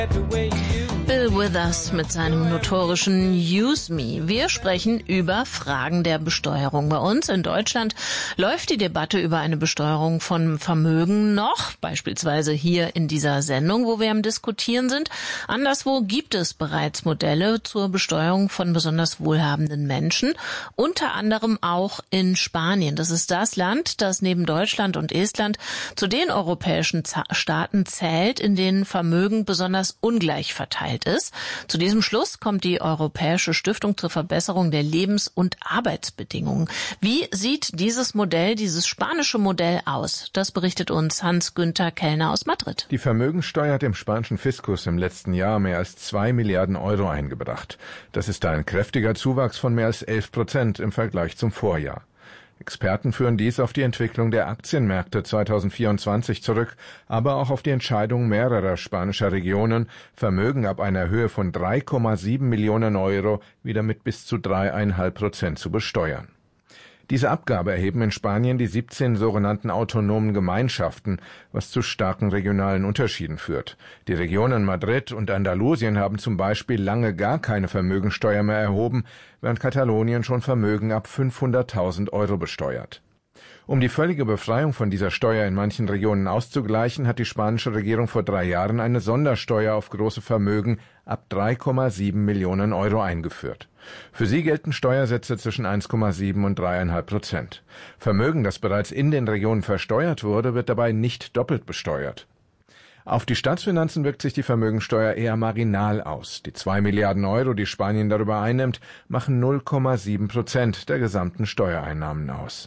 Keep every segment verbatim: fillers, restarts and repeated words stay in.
Bill Withers mit seinem notorischen Use Me. Wir sprechen über Fragen der Besteuerung. Bei uns in Deutschland läuft die Debatte über eine Besteuerung von Vermögen noch, beispielsweise hier in dieser Sendung, wo wir am Diskutieren sind. Anderswo gibt es bereits Modelle zur Besteuerung von besonders wohlhabenden Menschen, unter anderem auch in Spanien. Das ist das Land, das neben Deutschland und Estland zu den europäischen Staaten zählt, in denen Vermögen besonders ungleich verteilt ist. Zu diesem Schluss kommt die Europäische Stiftung zur Verbesserung der Lebens- und Arbeitsbedingungen. Wie sieht dieses Modell, dieses spanische Modell aus? Das berichtet uns Hans-Günther Kellner aus Madrid. Die Vermögensteuer hat dem spanischen Fiskus im letzten Jahr mehr als zwei Milliarden Euro eingebracht. Das ist ein kräftiger Zuwachs von mehr als elf Prozent im Vergleich zum Vorjahr. Experten führen dies auf die Entwicklung der Aktienmärkte zweitausendvierundzwanzig zurück, aber auch auf die Entscheidung mehrerer spanischer Regionen, Vermögen ab einer Höhe von drei Komma sieben Millionen Euro wieder mit bis zu drei Komma fünf Prozent zu besteuern. Diese Abgabe erheben in Spanien die siebzehn sogenannten autonomen Gemeinschaften, was zu starken regionalen Unterschieden führt. Die Regionen Madrid und Andalusien haben zum Beispiel lange gar keine Vermögensteuer mehr erhoben, während Katalonien schon Vermögen ab fünfhunderttausend Euro besteuert. Um die völlige Befreiung von dieser Steuer in manchen Regionen auszugleichen, hat die spanische Regierung vor drei Jahren eine Sondersteuer auf große Vermögen ab drei Komma sieben Millionen Euro eingeführt. Für sie gelten Steuersätze zwischen eins Komma sieben und drei Komma fünf Prozent. Vermögen, das bereits in den Regionen versteuert wurde, wird dabei nicht doppelt besteuert. Auf die Staatsfinanzen wirkt sich die Vermögensteuer eher marginal aus. Die zwei Milliarden Euro, die Spanien darüber einnimmt, machen null Komma sieben Prozent der gesamten Steuereinnahmen aus.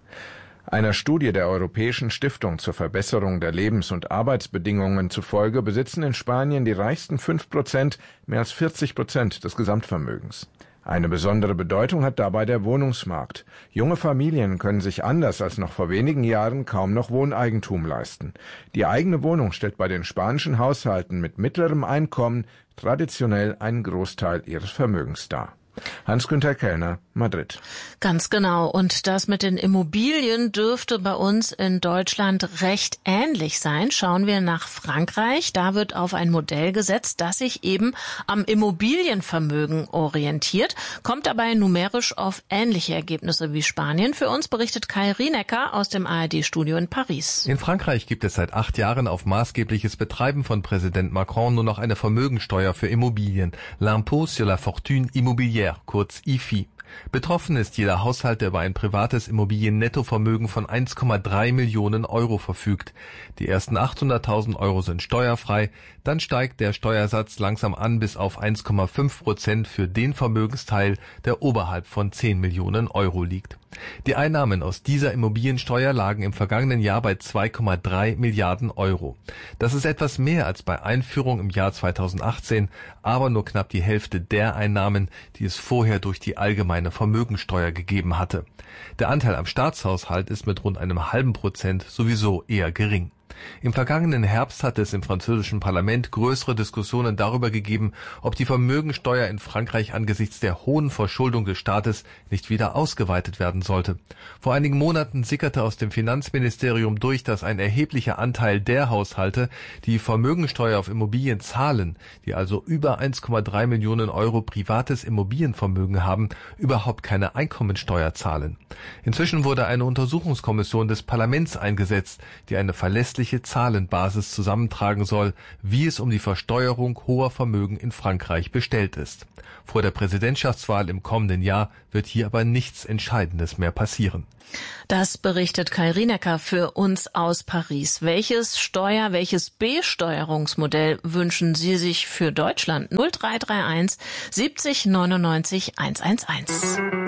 Einer Studie der Europäischen Stiftung zur Verbesserung der Lebens- und Arbeitsbedingungen zufolge besitzen in Spanien die reichsten fünf Prozent mehr als vierzig Prozent des Gesamtvermögens. Eine besondere Bedeutung hat dabei der Wohnungsmarkt. Junge Familien können sich anders als noch vor wenigen Jahren kaum noch Wohneigentum leisten. Die eigene Wohnung stellt bei den spanischen Haushalten mit mittlerem Einkommen traditionell einen Großteil ihres Vermögens dar. Hans-Günther Kellner, Madrid. Ganz genau. Und das mit den Immobilien dürfte bei uns in Deutschland recht ähnlich sein. Schauen wir nach Frankreich. Da wird auf ein Modell gesetzt, das sich eben am Immobilienvermögen orientiert, kommt dabei numerisch auf ähnliche Ergebnisse wie Spanien. Für uns berichtet Kai Rienecker aus dem A R D-Studio in Paris. In Frankreich gibt es seit acht Jahren auf maßgebliches Betreiben von Präsident Macron nur noch eine Vermögensteuer für Immobilien. L'impôt sur la fortune immobilière, kurz I F I. Betroffen ist jeder Haushalt, der über ein privates Immobilien-Nettovermögen von eins Komma drei Millionen Euro verfügt. Die ersten achthunderttausend Euro sind steuerfrei, dann steigt der Steuersatz langsam an bis auf eins Komma fünf Prozent für den Vermögensteil, der oberhalb von zehn Millionen Euro liegt. Die Einnahmen aus dieser Immobiliensteuer lagen im vergangenen Jahr bei zwei Komma drei Milliarden Euro. Das ist etwas mehr als bei Einführung im Jahr zweitausendachtzehn, aber nur knapp die Hälfte der Einnahmen, die es vorher durch die allgemeine Vermögensteuer gegeben hatte. Der Anteil am Staatshaushalt ist mit rund einem halben Prozent sowieso eher gering. Im vergangenen Herbst hatte es im französischen Parlament größere Diskussionen darüber gegeben, ob die Vermögensteuer in Frankreich angesichts der hohen Verschuldung des Staates nicht wieder ausgeweitet werden sollte. Vor einigen Monaten sickerte aus dem Finanzministerium durch, dass ein erheblicher Anteil der Haushalte, die Vermögensteuer auf Immobilien zahlen, die also über eins Komma drei Millionen Euro privates Immobilienvermögen haben, überhaupt keine Einkommensteuer zahlen. Inzwischen wurde eine Untersuchungskommission des Parlaments eingesetzt, die eine verlässliche Zahlenbasis zusammentragen soll, wie es um die Versteuerung hoher Vermögen in Frankreich bestellt ist. Vor der Präsidentschaftswahl im kommenden Jahr wird hier aber nichts Entscheidendes mehr passieren. Das berichtet Kai Rienecker für uns aus Paris. Welches Steuer, welches Besteuerungsmodell wünschen Sie sich für Deutschland? null drei drei eins siebzig neunundneunzig hundertelf.